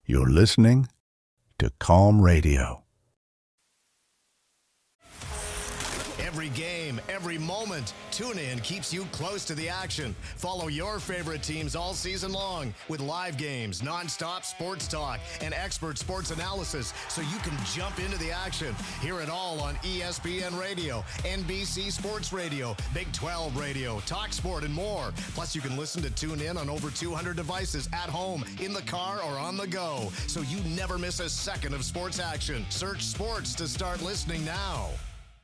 You're listening to Calm Radio. Every game, every moment, TuneIn keeps you close to the action. Follow your favorite teams all season long with live games, nonstop sports talk, and expert sports analysis so you can jump into the action. Hear it all on ESPN Radio, NBC Sports Radio, Big 12 Radio, Talk Sport, and more. Plus, you can listen to TuneIn on over 200 devices at home, in the car, or on the go, so you never miss a second of sports action. Search sports to start listening now.